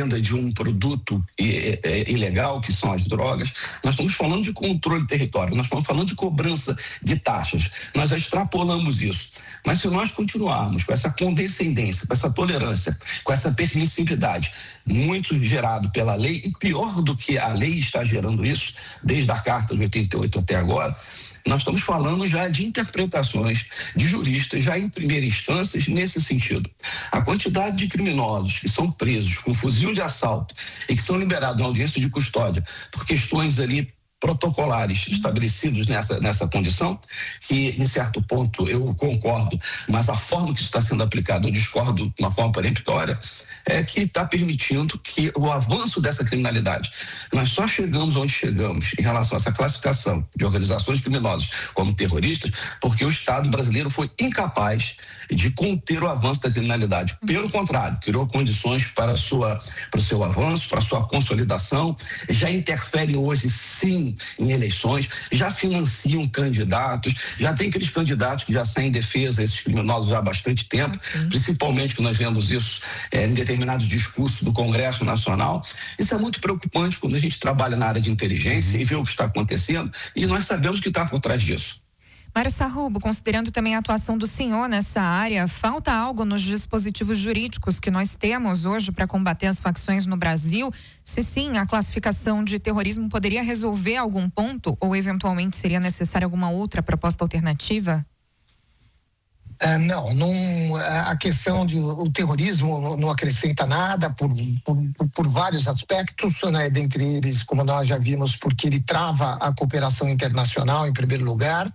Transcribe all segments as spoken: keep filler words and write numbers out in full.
venda de um produto ilegal, que são as drogas. Nós estamos falando de controle do território, nós estamos falando de cobrança de taxas. Nós extrapolamos isso. Mas se nós continuarmos com essa condescendência, com essa tolerância, com essa permissividade, muito gerado pela lei, e pior do que a lei está gerando isso, desde a Carta de oitenta e oito até agora, nós estamos falando já de interpretações de juristas já em primeira instância nesse sentido. A quantidade de criminosos que são presos com fuzil de assalto e que são liberados na audiência de custódia por questões ali protocolares estabelecidos nessa, nessa condição, que em certo ponto eu concordo, mas a forma que isso está sendo aplicado eu discordo de uma forma peremptória, é que está permitindo que o avanço dessa criminalidade. Nós só chegamos onde chegamos em relação a essa classificação de organizações criminosas como terroristas, porque o Estado brasileiro foi incapaz de conter o avanço da criminalidade. Pelo contrário, criou condições para, sua, para o seu avanço, para a sua consolidação, já interferem hoje sim em eleições, já financiam candidatos, já tem aqueles candidatos que já saem em defesa esses criminosos há bastante tempo, okay. Principalmente que nós vemos isso é, em determinados discursos do Congresso Nacional. Isso é muito preocupante quando a gente trabalha na área de inteligência e vê o que está acontecendo, e nós sabemos o que está por trás disso. Mário Sarrubo, considerando também a atuação do senhor nessa área, falta algo nos dispositivos jurídicos que nós temos hoje para combater as facções no Brasil? Se sim, a classificação de terrorismo poderia resolver algum ponto ou eventualmente seria necessária alguma outra proposta alternativa? É, não, não, a questão de o terrorismo não acrescenta nada por, por, por vários aspectos, né? Dentre eles, como nós já vimos, porque ele trava a cooperação internacional em primeiro lugar.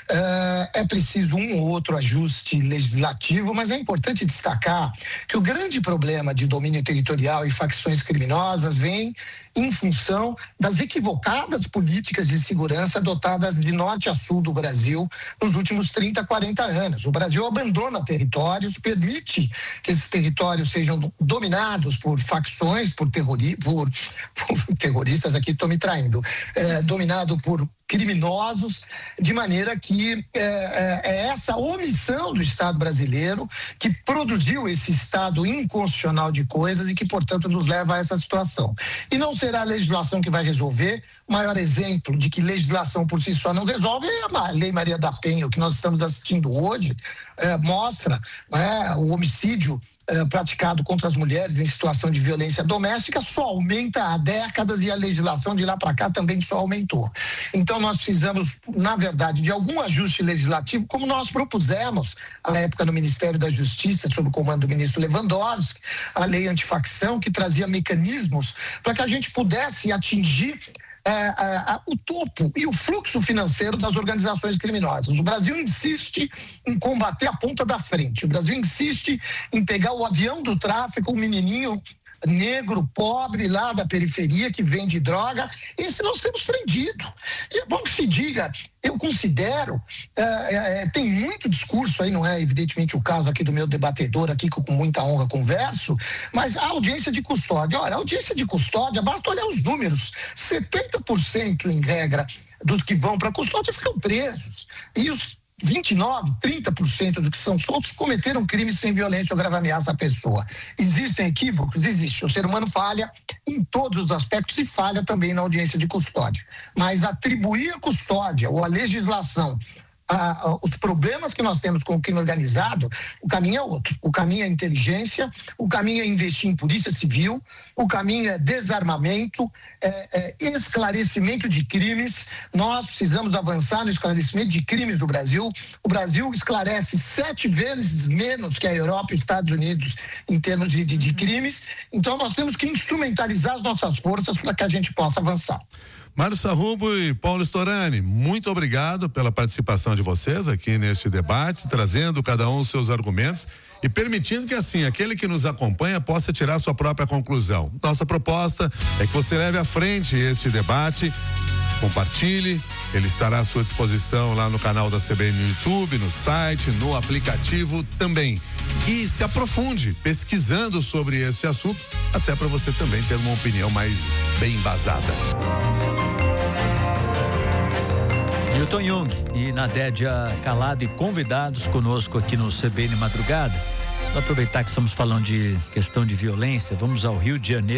É, é preciso um ou outro ajuste legislativo, mas é importante destacar que o grande problema de domínio territorial e facções criminosas vem em função das equivocadas políticas de segurança adotadas de norte a sul do Brasil nos últimos trinta, quarenta anos. O Brasil abandona territórios, permite que esses territórios sejam dominados por facções, por, terrori- por, por terroristas, aqui estou me traindo, é, dominado por criminosos, de maneira que é, é, é essa omissão do Estado brasileiro que produziu esse estado inconstitucional de coisas e que, portanto, nos leva a essa situação. E não será a legislação que vai resolver. O maior exemplo de que legislação por si só não resolve é a Lei Maria da Penha. O que nós estamos assistindo hoje é, mostra é, o homicídio é, praticado contra as mulheres em situação de violência doméstica só aumenta há décadas e a legislação de lá para cá também só aumentou. Então nós precisamos, na verdade, de algum ajuste legislativo, como nós propusemos à época no Ministério da Justiça, sob o comando do ministro Lewandowski, a lei antifacção, que trazia mecanismos para que a gente pudesse atingir É, é, o topo e o fluxo financeiro das organizações criminosas. O Brasil insiste em combater a ponta da frente. O Brasil insiste em pegar o avião do tráfico, o menininho negro, pobre, lá da periferia, que vende droga. Esse nós temos prendido. E é bom que se diga, eu considero, é, é, tem muito discurso aí, não é evidentemente o caso aqui do meu debatedor aqui, que com muita honra converso, mas a audiência de custódia, olha, a audiência de custódia, basta olhar os números, setenta por cento em regra dos que vão para custódia ficam presos, e os vinte e nove, trinta por cento dos que são soltos cometeram crimes sem violência ou grave ameaça à pessoa. Existem equívocos? Existe. O ser humano falha em todos os aspectos e falha também na audiência de custódia. Mas atribuir a custódia ou a legislação Ah, ah, os problemas que nós temos com o crime organizado, o caminho é outro. O caminho é inteligência, o caminho é investir em polícia civil, o caminho é desarmamento, é, é esclarecimento de crimes. Nós precisamos avançar no esclarecimento de crimes do Brasil. O Brasil esclarece sete vezes menos que a Europa e os Estados Unidos em termos de, de, de crimes. Então nós temos que instrumentalizar as nossas forças para que a gente possa avançar. Mário Sarrubo e Paulo Storani, muito obrigado pela participação de vocês aqui neste debate, trazendo cada um os seus argumentos e permitindo que assim, aquele que nos acompanha possa tirar sua própria conclusão. Nossa proposta é que você leve à frente este debate, compartilhe, ele estará à sua disposição lá no canal da C B N no YouTube, no site, no aplicativo também. E se aprofunde pesquisando sobre esse assunto, até para você também ter uma opinião mais bem embasada. Newton Jung e Nadédia Calado e convidados conosco aqui no C B N Madrugada. Vou aproveitar que estamos falando de questão de violência, vamos ao Rio de Janeiro.